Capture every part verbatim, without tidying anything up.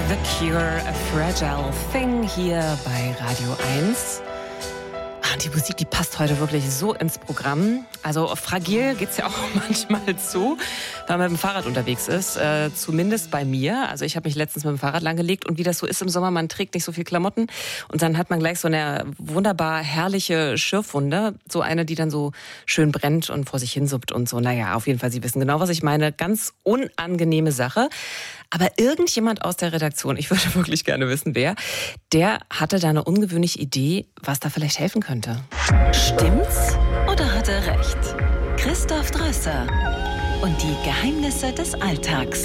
The Cure, A Fragile Thing hier bei Radio eins. Ah, die Musik, die passt heute wirklich so ins Programm. Also fragil geht's ja auch manchmal zu, wenn man mit dem Fahrrad unterwegs ist. Äh, zumindest bei mir. Also ich habe mich letztens mit dem Fahrrad langgelegt und wie das so ist im Sommer, man trägt nicht so viel Klamotten und dann hat man gleich so eine wunderbar herrliche Schürfwunde. So eine, die dann so schön brennt und vor sich hinsuppt und so. Naja, auf jeden Fall, Sie wissen genau, was ich meine. Ganz unangenehme Sache. Aber irgendjemand aus der Redaktion, ich würde wirklich gerne wissen, wer, der hatte da eine ungewöhnliche Idee, was da vielleicht helfen könnte. Stimmt's oder hat er recht? Christoph Drösser und die Geheimnisse des Alltags.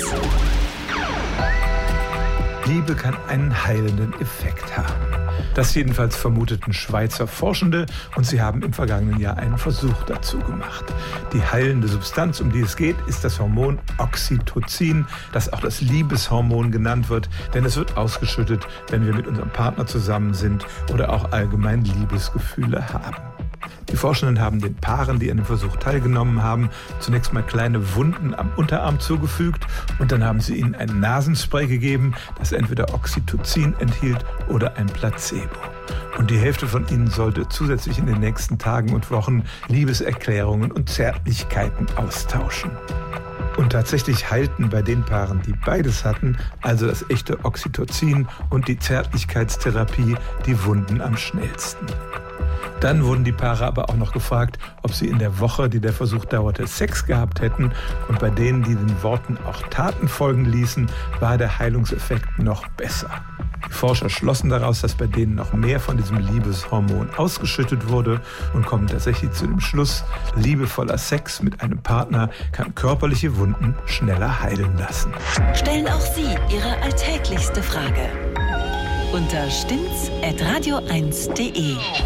Liebe kann einen heilenden Effekt haben. Das jedenfalls vermuteten Schweizer Forschende und sie haben im vergangenen Jahr einen Versuch dazu gemacht. Die heilende Substanz, um die es geht, ist das Hormon Oxytocin, das auch das Liebeshormon genannt wird, denn es wird ausgeschüttet, wenn wir mit unserem Partner zusammen sind oder auch allgemein Liebesgefühle haben. Die Forschenden haben den Paaren, die an dem Versuch teilgenommen haben, zunächst mal kleine Wunden am Unterarm zugefügt und dann haben sie ihnen ein Nasenspray gegeben, das entweder Oxytocin enthielt oder ein Placebo. Und die Hälfte von ihnen sollte zusätzlich in den nächsten Tagen und Wochen Liebeserklärungen und Zärtlichkeiten austauschen. Und tatsächlich heilten bei den Paaren, die beides hatten, also das echte Oxytocin und die Zärtlichkeitstherapie, die Wunden am schnellsten. Dann wurden die Paare aber auch noch gefragt, ob sie in der Woche, die der Versuch dauerte, Sex gehabt hätten. Und bei denen, die den Worten auch Taten folgen ließen, war der Heilungseffekt noch besser. Die Forscher schlossen daraus, dass bei denen noch mehr von diesem Liebeshormon ausgeschüttet wurde und kommen tatsächlich zu dem Schluss, liebevoller Sex mit einem Partner kann körperliche Wunden schneller heilen lassen. Stellen auch Sie Ihre alltäglichste Frage unter stimmt's at radio eins punkt de.